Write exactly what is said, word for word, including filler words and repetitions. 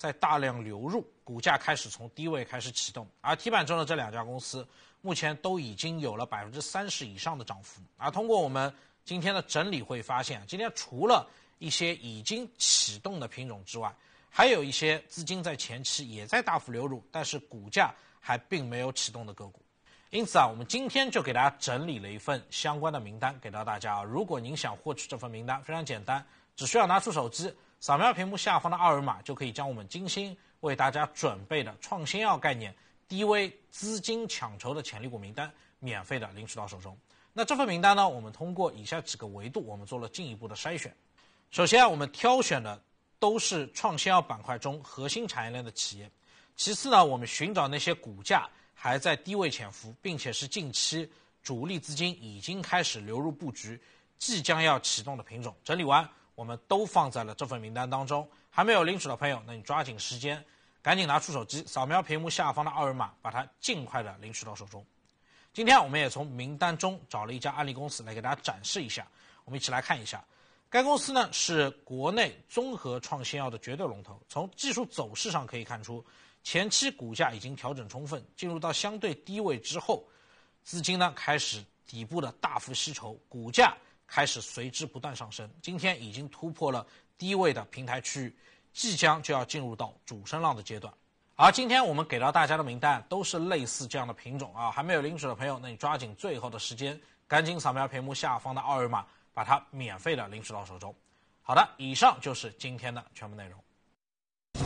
在大量流入，股价开始从低位开始启动。而题板中的这两家公司，目前都已经有了百分之三十以上的涨幅。而通过我们今天的整理会发现，今天除了一些已经启动的品种之外，还有一些资金在前期也在大幅流入，但是股价还并没有启动的个股。因此啊，我们今天就给大家整理了一份相关的名单给到大家啊。如果您想获取这份名单，非常简单，只需要拿出手机，扫描屏幕下方的二维码，就可以将我们精心为大家准备的创新药概念低微资金抢筹的潜力股名单免费的领取到手中。那这份名单呢，我们通过以下几个维度，我们做了进一步的筛选。首先啊，我们挑选的都是创新药板块中核心产业链的企业。其次呢，我们寻找那些股价还在低位潜伏，并且是近期主力资金已经开始流入布局，即将要启动的品种。整理完，我们都放在了这份名单当中。还没有领取的朋友，那你抓紧时间，赶紧拿出手机，扫描屏幕下方的二维码，把它尽快的领取到手中。今天我们也从名单中找了一家案例公司来给大家展示一下，我们一起来看一下。该公司呢是国内综合创新药的绝对龙头，从技术走势上可以看出，前期股价已经调整充分，进入到相对低位之后，资金呢开始底部的大幅吸筹，股价开始随之不断上升，今天已经突破了低位的平台区域，即将就要进入到主升浪的阶段。而今天我们给到大家的名单都是类似这样的品种啊，还没有领取的朋友，那你抓紧最后的时间，赶紧扫描屏幕下方的二维码，把它免费的领取到手中。好的，以上就是今天的全部内容。